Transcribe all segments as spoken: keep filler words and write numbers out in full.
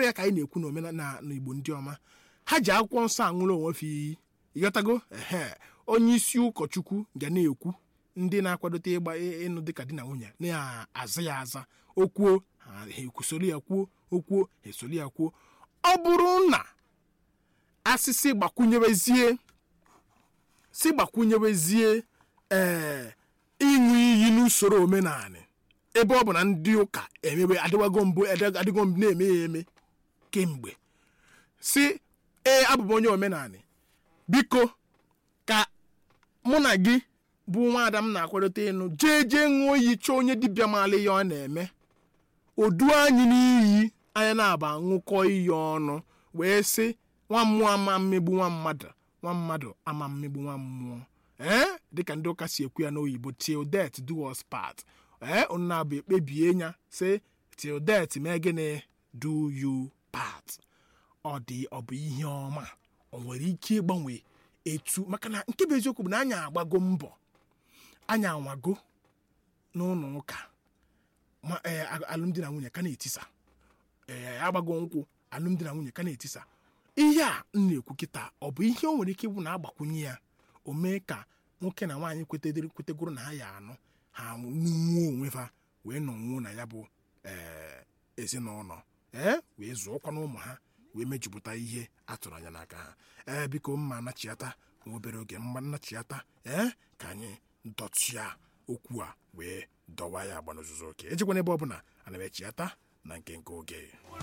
ya ka anyị na-ekwu na omenala na Igbo ndị ọma ha ji akwụkwọ nsọ aṅụrụ onwe fi ịghọtago ehe onye isi ụkọchukwu ga na-ekwu ndị na-akwadote ịgba ịnụ dịka di na nwunye na-aza ya aza okwuo ha ekwusori ya kwuo okwuo esori ya kwuo ọ bụrụ na asịsị gbakwunyebezie si gbakwunyebezie ee ịṅụ iyi n'usoro omenala ebe ọ bụ na ndị ụka emebe adịwago mbụ adịgo mbụ na-eme ya eme kemgbe si ee abụ m onye omenala biko ka mụ na gị bụ nwaada m na-akwadote ịnụ jee jee ṅụọ iyi chọọ onye dibịa maala ihe ọ na-eme odu anyị n'iyi anyị na-aba ṅụkọ iyi ọnụ wee sị nwa mmụọ ama mmegbu nwa mmadụ nwa mmadụ ama mmegbu nwa mmụọ ee dịka ndị ụka si ekwu ya n'oyibo till death do us part ee unu na-abụ ekpebie nya sị till death mee gịnị do you part ọ dị ọ bụ ihe ọma o nwere ike ịgbanwe etu maka na nke bụ eziokwu bụ na anyị agbago mbọ anyị anwago n'ụlọ ụka alụmdi na nwunye ka na-etisa ee agbago nkwụ alụmdi na nwunye ka na-etisa ihe a m na-ekwu kịta ọ bụ ihe o nwere ike ịbụ na agbakwunye ya o mee ka nwoke na nwaanyị kwetegoro na ha ya anụ ha nwuo onwe ha wee nọ nwuo na ya bụ ee ezinụlọ ee wee zụọkwa na ụmụ ha wee mejupụta ihe atụrụ anya n'aka ha ee biko mma nachiata nwa obere oge mma nachiata ee ka anyị dọtịa okwu a wee dọwa ya agba n'ozuzu oke ejikwa n'ebe ọ bụla ana m echiata na nke nke oge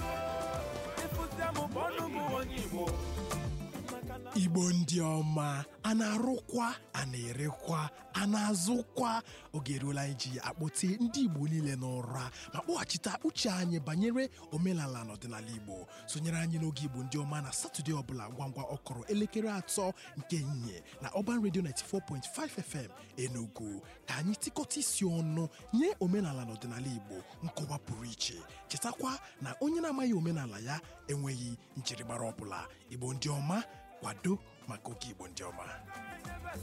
Igbo ndị ọma a na-arụkwa a na-erekwa a na-azụkwa oge eruola anyị ji akpọte ndị Igbo niile n'ụra ma kpọghachite uche anyị banyere omenala na ọdịnala Igbo sonyere anyị n'oge Igbo ndị ọma na Satọde ọbụla ngwa ngwa ọkọrọ elekere atọ nke ehihie na Urban Radio ninety four point five F M Enugu ka anyị tịkọta isi ọnụ nye omenala na ọdịnala Igbo nkọwa pụrụ iche chetakwa na onye na-amaghị omenala ya enweghị njirimara ọbụla Igbo ndị ọma kwado maka oge Igbo ndị ọma